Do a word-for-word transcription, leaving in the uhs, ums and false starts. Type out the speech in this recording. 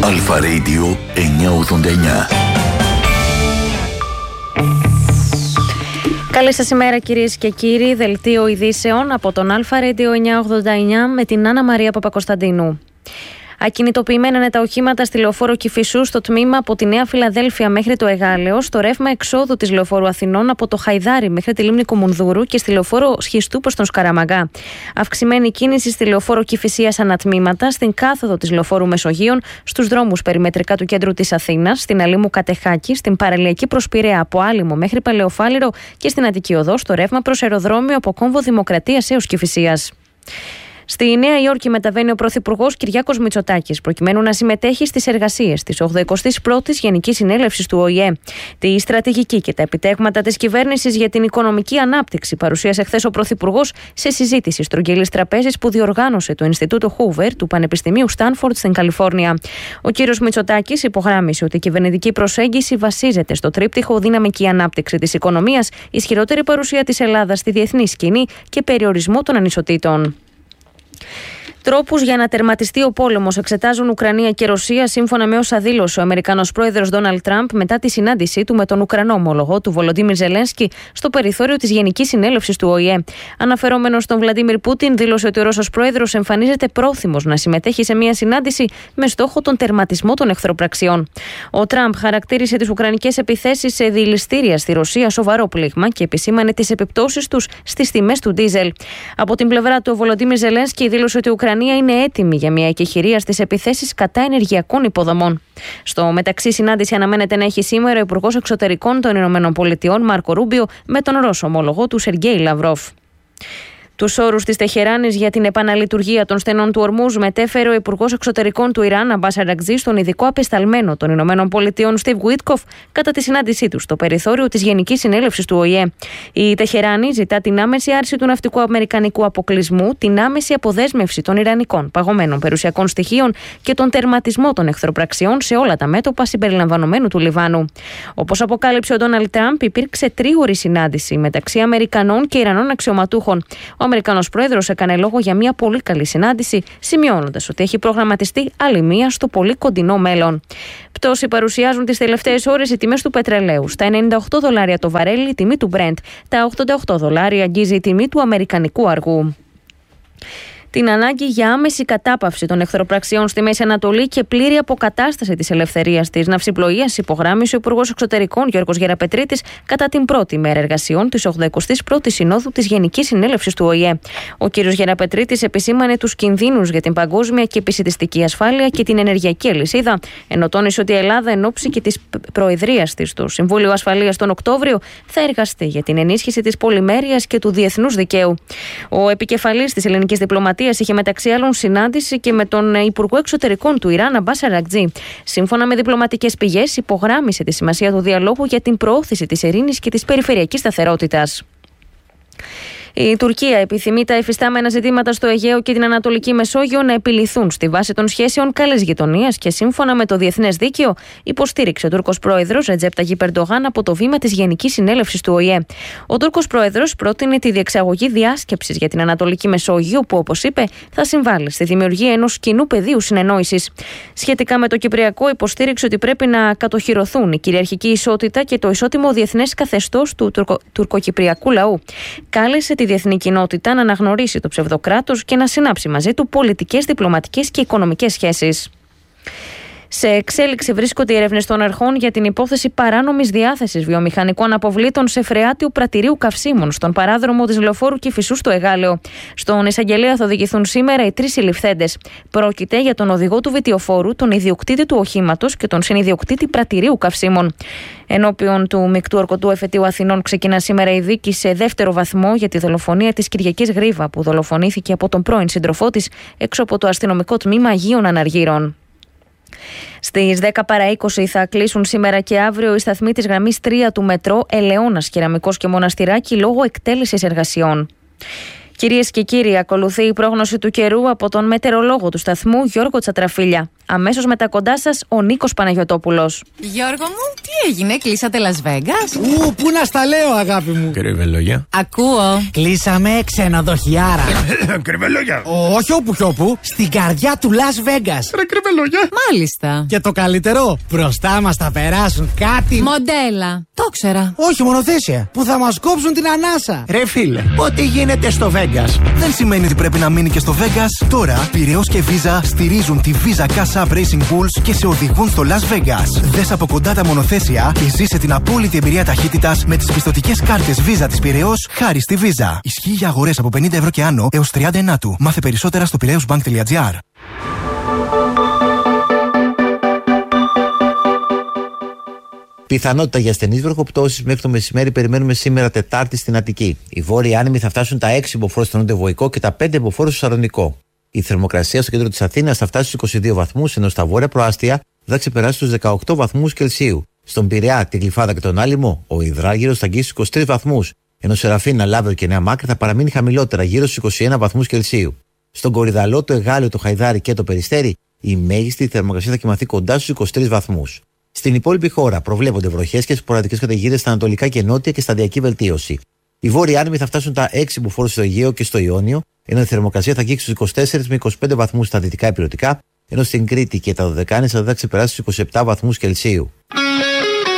Αλφα Radio εννιακόσια ογδόντα εννιά. Καλή σας ημέρα κυρίες και κύριοι, δελτίο ειδήσεων από τον Αλφα Radio εννιακόσια ογδόντα εννιά με την Άννα Μαρία Παπακοσταντίνου. Ακινητοποιημένα είναι τα οχήματα στη λεωφόρο Κηφισού στο τμήμα από τη Νέα Φιλαδέλφια μέχρι το Εγάλεο, στο ρεύμα εξόδου της λεωφόρου Αθηνών από το Χαϊδάρι μέχρι τη λίμνη Κομουνδούρου και στη λεωφόρο Σχιστού προς τον Σκαραμαγκά. Αυξημένη κίνηση στη λεωφόρο Κηφισίας ανατμήματα, στην κάθοδο της λεωφόρου Μεσογείων, στους δρόμους περιμετρικά του κέντρου της Αθήνας, στην Αλήμου Κατεχάκη, στην παραλιακή προς Πειραιά από Άλυμο μέχρι Παλαιοφάλιρο και στην Αττική Οδό, στο ρεύμα προς αεροδρόμιο από Κόμβο Δημοκρατίας έως Κηφισίας. Στη Νέα Υόρκη μεταβαίνει ο Πρωθυπουργός Κυριάκος Μητσοτάκης προκειμένου να συμμετέχει στις εργασίες της ογδοηκοστής πρώτης Γενικής Συνέλευσης του Ο Η Ε. Τη στρατηγική και τα επιτεύγματα της κυβέρνησης για την οικονομική ανάπτυξη παρουσίασε χθες ο Πρωθυπουργός σε συζήτηση στρογγυλής τραπέζης που διοργάνωσε το Ινστιτούτο Χούβερ του Πανεπιστημίου Στάνφορντ στην Καλιφόρνια. Ο κύριος Μητσοτάκης υπογράμμισε ότι η κυβερνητική προσέγγιση βασίζεται στο τρίπτυχο δυναμική ανάπτυξη της οικονομίας, ισχυρότερη παρουσία της Ελλάδας στη διεθνή σκηνή και περιορισμό των ανισοτήτων. Τρόπους για να τερματιστεί ο πόλεμος εξετάζουν Ουκρανία και Ρωσία, σύμφωνα με όσα δήλωσε ο Αμερικανός πρόεδρος Ντόναλντ Τραμπ μετά τη συνάντησή του με τον Ουκρανό ομόλογο του Βολοντίμιρ Ζελένσκι στο περιθώριο της Γενικής Συνέλευσης του Ο Η Ε. Αναφερόμενος στον Βλαντίμιρ Πούτιν, δήλωσε ότι ο Ρώσος πρόεδρος εμφανίζεται πρόθυμος να συμμετέχει σε μια συνάντηση με στόχο τον τερματισμό των εχθροπραξιών. Ο Τραμπ χαρακτήρισε τις ουκρανικές επιθέσεις σε δηληστήρια στη Ρωσία σοβαρό πλήγμα και επισήμανε τις επιπτώσεις τους στις τιμές του ντίζελ. Από την πλευρά του, ο Βολοντίμιρ Ζελένσκι δήλωσε ότι η Ουκρανία είναι έτοιμη για μια εκεχηρία στις επιθέσεις κατά ενεργειακών υποδομών. Στο μεταξύ, συνάντηση αναμένεται να έχει σήμερα ο Υπουργός Εξωτερικών των ΗΠΑ Μάρκο Ρούμπιο με τον Ρώσο ομόλογο του Σεργέη Λαυρόφ. Τους όρους της Τεχεράνης για την επαναλειτουργία των στενών του Ορμούζ μετέφερε ο Υπουργός Εξωτερικών του Ιράν Αμπάς Αραγκτζή στον ειδικό απεσταλμένο των ΗΠΑ Στιβ Γουίτκοφ κατά τη συνάντησή του στο περιθώριο της Γενικής Συνέλευσης του Ο Η Ε. Η Τεχεράνη ζητά την άμεση άρση του ναυτικού αμερικανικού αποκλεισμού, την άμεση αποδέσμευση των ιρανικών παγωμένων περιουσιακών στοιχείων και τον τερματισμό των εχθροπραξιών σε όλα τα μέτωπα συμπεριλαμβανομένου του Λιβάνου. Όπως αποκάλυψε ο Ντόναλντ Τραμπ, υπήρξε τρίγωρη συνάντηση μεταξύ Αμερικανών και Ιρανών αξιωματούχων. Ο Αμερικανός πρόεδρος έκανε λόγο για μια πολύ καλή συνάντηση, σημειώνοντας ότι έχει προγραμματιστεί άλλη μία στο πολύ κοντινό μέλλον. Πτώση παρουσιάζουν τις τελευταίες ώρες οι τιμές του πετρελαίου. Στα ενενήντα οκτώ δολάρια το βαρέλι η τιμή του Brent, τα ογδόντα οκτώ δολάρια αγγίζει η τιμή του αμερικανικού αργού. Την ανάγκη για άμεση κατάπαυση των εχθροπραξιών στη Μέση Ανατολή και πλήρη αποκατάσταση της ελευθερίας της ναυσιπλοείας υπογράμμισε ο Υπουργός Εξωτερικών Γιώργος Γεραπετρίτης κατά την πρώτη μέρα εργασιών της ογδοηκοστής πρώτης Συνόδου της Γενικής Συνέλευσης του Ο Η Ε. Ο κ. Γεραπετρίτης επισήμανε τους κινδύνους για την παγκόσμια και επισιτιστική ασφάλεια και την ενεργειακή αλυσίδα, ενώ τόνισε ότι η Ελλάδα εν ώψη και της προεδρίας της στο Συμβούλιο Ασφαλείας τον Οκτώβριο θα εργαστεί για την ενίσχυση της πολυμέρειας και του διεθνούς δικαίου. Ο επικεφαλής της ελληνικής διπλωματίας είχε μεταξύ άλλων συνάντηση και με τον Υπουργό Εξωτερικών του Ιράν Αμπάς Αραγκτζή. Σύμφωνα με διπλωματικές πηγές, υπογράμμισε τη σημασία του διαλόγου για την προώθηση της ειρήνης και της περιφερειακής σταθερότητας. Η Τουρκία επιθυμεί τα εφιστάμενα ζητήματα στο Αιγαίο και την Ανατολική Μεσόγειο να επιληθούν στη βάση των σχέσεων καλής γειτονίας και σύμφωνα με το διεθνές δίκαιο, υποστήριξε ο Τούρκος πρόεδρος Ρετζέπ Ταγιπ Ερντογάν από το βήμα της Γενικής Συνέλευσης του Ο Η Ε. Ο Τούρκος πρόεδρος πρότεινε τη διεξαγωγή διάσκεψης για την Ανατολική Μεσόγειο, που, όπως είπε, θα συμβάλλει στη δημιουργία ενός κοινού πεδίου συνεννόησης. Σχετικά με το Κυπριακό, υποστήριξε ότι πρέπει να κατοχυρωθούν η κυριαρχική ισότητα και το ισότιμο διεθνές καθεστώς του τουρκο... τουρκοκυπριακού λαού. Κάλεσε τη διεθνή κοινότητα να αναγνωρίσει το ψευδοκράτος και να συνάψει μαζί του πολιτικές, διπλωματικές και οικονομικές σχέσεις. Σε εξέλιξη βρίσκονται οι έρευνες των αρχών για την υπόθεση παράνομης διάθεσης βιομηχανικών αποβλήτων σε φρεάτιο πρατηρίου καυσίμων στον παράδρομο της λεωφόρου Κηφισού στο Εγάλεο. Στον εισαγγελέα θα οδηγηθούν σήμερα οι τρεις συλληφθέντες. Πρόκειται για τον οδηγό του βιτιοφόρου, τον ιδιοκτήτη του οχήματος και τον συνιδιοκτήτη πρατηρίου καυσίμων. Ενώπιον του Μεικτού Ορκωτού Εφετείου Αθηνών ξεκινά σήμερα η δίκη σε δεύτερο βαθμό για τη δολοφονία της Κυριακής Γρίβα, που δολοφονήθηκε από τον πρώην σύντροφό της έξω από το αστυνομικό τμήμα Αγίων Αναργύρων. Στις δέκα παρά είκοσι θα κλείσουν σήμερα και αύριο οι σταθμοί της γραμμής τρία του μετρό Ελαιώνας, Κεραμικός και Μοναστηράκι λόγω εκτέλεσης εργασιών. Κυρίες και κύριοι, ακολουθεί η πρόγνωση του καιρού από τον μετεωρολόγο του σταθμού Γιώργο Τσατραφίλια. Αμέσως μετά κοντά σας ο Νίκος Παναγιωτόπουλος. Γιώργο μου, τι έγινε, κλείσατε Las Vegas? Ου, πού να στα λέω, αγάπη μου. Κρυβελόγια. Ακούω. Κλείσαμε ξενοδοχιάρα. Κρυβελόγια. Όχι όπου κι όπου, στην καρδιά του Las Vegas. Ρε κρυβελόγια. Μάλιστα. Και το καλύτερο, μπροστά μας θα περάσουν κάτι. Μοντέλα. Το ξέρα. Όχι, μονοθέσια. Που θα μας κόψουν την ανάσα. Ρε φίλε, ό,τι γίνεται στο Vegas δεν σημαίνει ότι πρέπει να μείνει και στο Vegas. Τώρα, Πειραιώς και Visa στηρίζουν τη Visa Cash App Racing Bulls και σε οδηγούν στο Las Vegas. Δες από κοντά τα μονοθέσια και ζήσε την απόλυτη εμπειρία ταχύτητας με τις πιστωτικές κάρτες Visa της Πειραιώς χάρη στη Visa. Ισχύει για αγορές από πενήντα ευρώ και άνω έως τριάντα ενάτου. Μάθε περισσότερα στο πειραιώσμπανκ τελεία τζι άρ. Πιθανότητα για ασθενείς βροχοπτώσεις μέχρι το μεσημέρι περιμένουμε σήμερα Τετάρτη στην Αττική. Οι βόρειοι άνεμοι θα φτάσουν τα έξι μποφόρ στο νότιο-βοϊκό και τα πέντε μποφόρ στο Σαλονικό. Η θερμοκρασία στο κέντρο της Αθήνας θα φτάσει στους είκοσι δύο βαθμούς, ενώ στα βόρεια προάστια θα ξεπεράσει τους δεκαοκτώ βαθμούς Κελσίου. Στον Πειραιά, τη Γλυφάδα και τον Άλυμο, ο υδράργυρος θα αγγίσει στους είκοσι τρεις βαθμούς, ενώ σε Ραφίνα, Λάβριο και Νέα Μάκρη θα παραμείνει χαμηλότερα, γύρω στους είκοσι ένα βαθμούς Κελσίου. Στον Κορυδαλό, το Εγάλεο, το Χαϊδάρι και το Περιστέρι, η μέγιστη θερμοκρασία θα κοιμαθεί κοντά στους είκοσι τρεις βαθμούς. Στην υπόλοιπη χώρα προβλέπονται βροχές και σποραδικές καταιγίδες στα ανατολικά και νότια και σταδιακή βελτίωση. Οι βόρειοι άνεμοι θα φτάσουν τα έξι μποφόρ στο Αιγαίο και στο Ιόνιο, ενώ η θερμοκρασία θα αγγίξει στους είκοσι τέσσερις με είκοσι πέντε βαθμούς στα δυτικά υπηρετικά, ενώ στην Κρήτη και τα Δωδεκάνησα θα ξεπεράσει στους είκοσι επτά βαθμούς Κελσίου.